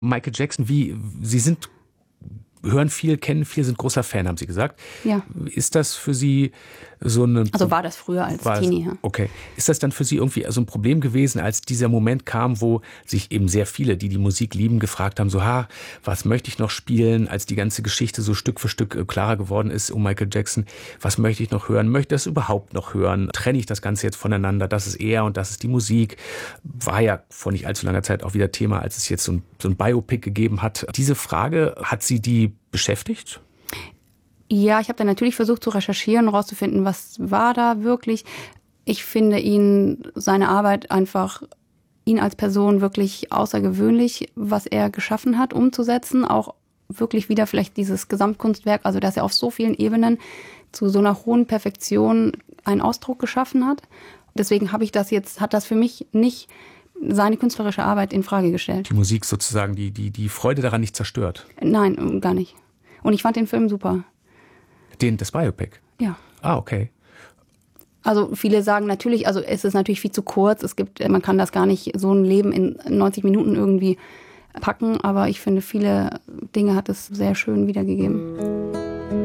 Michael Jackson, hören viel, kennen viel, sind großer Fan, haben Sie gesagt. Ja. Ist das für Sie so eine... Also war das früher als Teenie, ja. Okay. Ist das dann für Sie irgendwie so ein Problem gewesen, als dieser Moment kam, wo sich eben sehr viele, die Musik lieben, gefragt haben, so, was möchte ich noch spielen, als die ganze Geschichte so Stück für Stück klarer geworden ist um Michael Jackson, was möchte ich noch hören, möchte ich das überhaupt noch hören, trenne ich das Ganze jetzt voneinander, das ist er und das ist die Musik, war ja vor nicht allzu langer Zeit auch wieder Thema, als es jetzt so ein Biopic gegeben hat. Diese Frage, hat Sie die beschäftigt? Ja, ich habe dann natürlich versucht zu recherchieren, rauszufinden, was war da wirklich. Ich finde seine Arbeit einfach, ihn als Person wirklich außergewöhnlich, was er geschaffen hat, umzusetzen. Auch wirklich wieder vielleicht dieses Gesamtkunstwerk, also dass er auf so vielen Ebenen zu so einer hohen Perfektion einen Ausdruck geschaffen hat. Deswegen hat das für mich nicht seine künstlerische Arbeit in Frage gestellt. Die Musik sozusagen, die Freude daran nicht zerstört? Nein, gar nicht. Und ich fand den Film super. Das Biopic? Ja. Okay. Also viele sagen natürlich, also es ist natürlich viel zu kurz. Man kann das gar nicht, so ein Leben in 90 Minuten irgendwie packen. Aber ich finde, viele Dinge hat es sehr schön wiedergegeben.